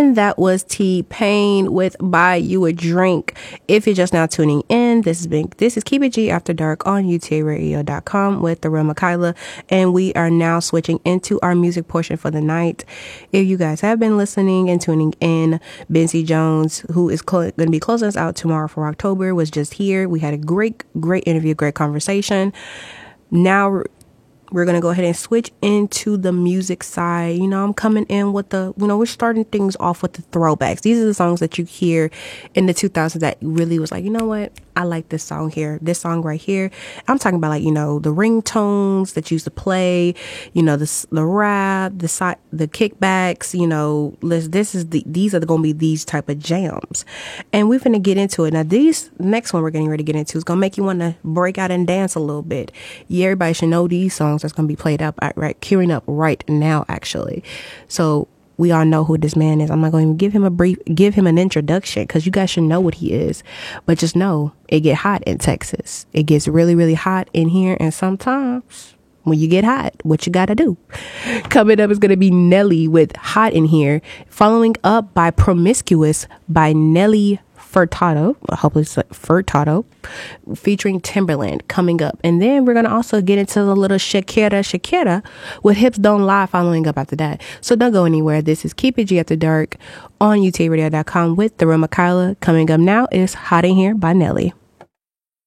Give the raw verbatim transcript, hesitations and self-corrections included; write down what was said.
And that was T-Pain with Buy You a Drink. If you're just now tuning in, this has been this is Keep It G After Dark on U T A radio dot com with the real Makayla, and we are now switching into our music portion for the night. If you guys have been listening and tuning in, Benzie Jones, who is cl- going to be closing us out tomorrow for October, was just here. We had a great, great interview, great conversation. Now we're going to go ahead and switch into the music side. You know, I'm coming in with the, you know, we're starting things off with the throwbacks. These are the songs that you hear in the two thousands that really was like, you know what? I like this song here, this song right here. I'm talking about, like, you know, the ringtones that used to play, you know, the the rap, the side, the kickbacks, you know, this is the, these are going to be these type of jams. And we're going to get into it. Now, these next one we're getting ready to get into is going to make you want to break out and dance a little bit. Yeah, everybody should know these songs that's going to be played up, right, queuing up right now, actually. So we all know who this man is. I'm not going to give him a brief, give him an introduction, because you guys should know what he is. But just know it get hot in Texas. It gets really, really hot in here. And sometimes when you get hot, what you got to do? Coming up is going to be Nelly with Hot in Here, following up by Promiscuous by Nelly Furtado, hopefully it's Furtado, featuring Timberland coming up. And then we're going to also get into the little Shakira Shakira with Hips Don't Lie following up after that. So don't go anywhere. This is Keep It G After Dark on U T A radio dot com with the real Makayla. Coming up now is Hot in Here by Nelly.